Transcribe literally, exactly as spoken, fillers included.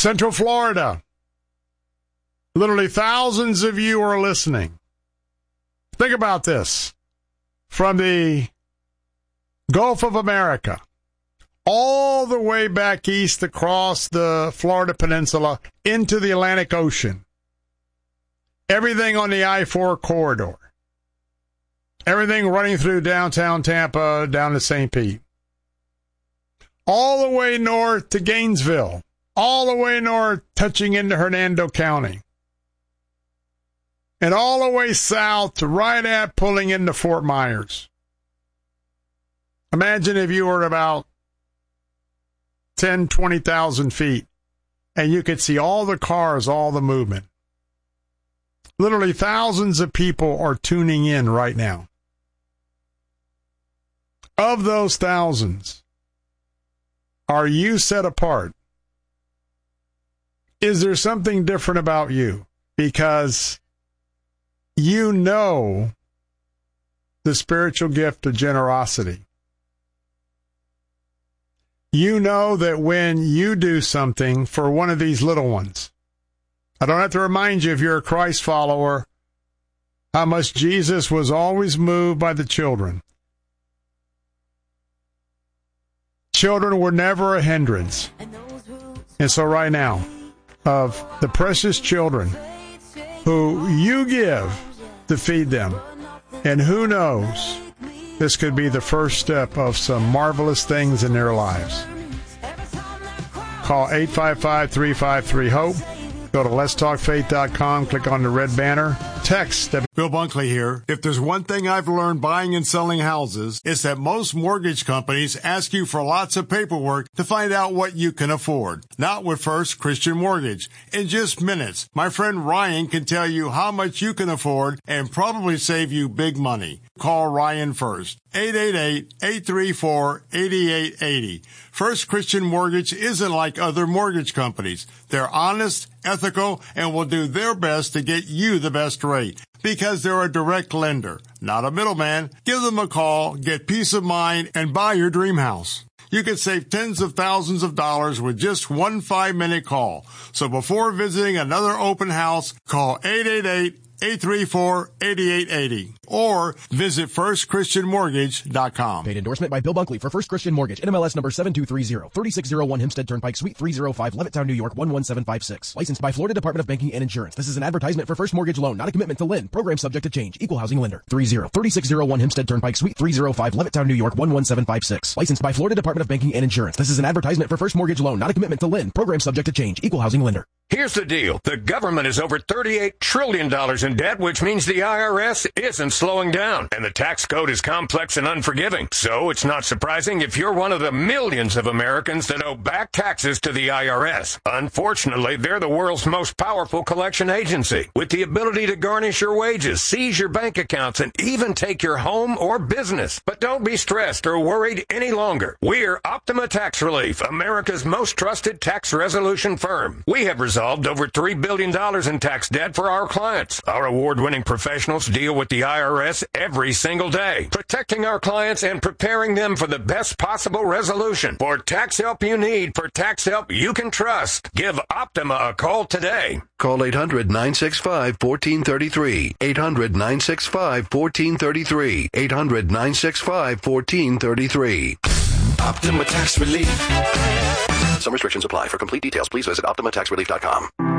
Central Florida. Literally thousands of you are listening. Think about this. From the Gulf of America all the way back east across the Florida Peninsula into the Atlantic Ocean. Everything on the I four corridor. Everything running through downtown Tampa down to Saint Pete. All the way north to Gainesville. All the way north touching into Hernando County. And all the way south to right at pulling into Fort Myers. Imagine if you were about ten, twenty thousand feet and you could see all the cars, all the movement. Literally thousands of people are tuning in right now. Of those thousands, are you set apart? Is there something different about you? Because you know the spiritual gift of generosity. You know that when you do something for one of these little ones, I don't have to remind you if you're a Christ follower how much Jesus was always moved by the children. Children were never a hindrance. And so right now, of the precious children who you give to feed them, and who knows, this could be the first step of some marvelous things in their lives. Call eight five five, three five three, HOPE. Go to lets talk faith dot com, click on the red banner. Text. Bill Bunkley here. If there's one thing I've learned buying and selling houses, it's that most mortgage companies ask you for lots of paperwork to find out what you can afford. Not with First Christian Mortgage. In just minutes, my friend Ryan can tell you how much you can afford and probably save you big money. Call Ryan first. eight eight eight, eight three four, eight eight eight zero. First Christian Mortgage isn't like other mortgage companies. They're honest, ethical, and will do their best to get you the best rate because they're a direct lender, not a middleman. Give them a call, get peace of mind, and buy your dream house. You can save tens of thousands of dollars with just one five-minute call. So before visiting another open house, call eight eight eight, eight three four, eight eight eight zero or visit first christian mortgage dot com. Paid endorsement by Bill Bunkley for First Christian Mortgage. N M L S number seven two three zero, three six zero one Hempstead Turnpike, Suite three oh five, Levittown, New York one one seven five six. Licensed by Florida Department of Banking and Insurance. This is an advertisement for First Mortgage Loan, not a commitment to lend. Program subject to change. Equal housing lender. three zero, three six zero one Hempstead Turnpike, Suite three oh five, Levittown, New York one one seven five six. Licensed by Florida Department of Banking and Insurance. This is an advertisement for First Mortgage Loan, not a commitment to lend. Program subject to change. Equal housing lender. Here's the deal. The government is over thirty-eight trillion dollars in debt, which means the I R S isn't slowing down. And the tax code is complex and unforgiving. So it's not surprising if you're one of the millions of Americans that owe back taxes to the I R S. Unfortunately, they're the world's most powerful collection agency, with the ability to garnish your wages, seize your bank accounts, and even take your home or business. But don't be stressed or worried any longer. We're Optima Tax Relief, America's most trusted tax resolution firm. We have resolved over three billion dollars in tax debt for our clients. Our award-winning professionals deal with the I R S every single day, protecting our clients and preparing them for the best possible resolution. For tax help you need, for tax help you can trust, give Optima a call today. Call eight hundred, nine six five, one four three three. eight hundred, nine six five, one four three three. eight hundred, nine six five, one four three three. Optima Tax Relief. Some restrictions apply. For complete details, please visit optima tax relief dot com.